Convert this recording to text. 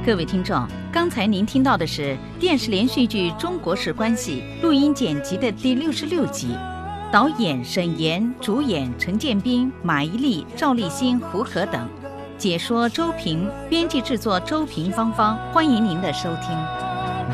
各位听众，刚才您听到的是电视连续剧《中国式关系》录音剪辑的第66集，导演沈岩，主演陈建斌、马伊琍、赵立新、胡可等，解说周平，编辑制作周平芳芳，欢迎您的收听。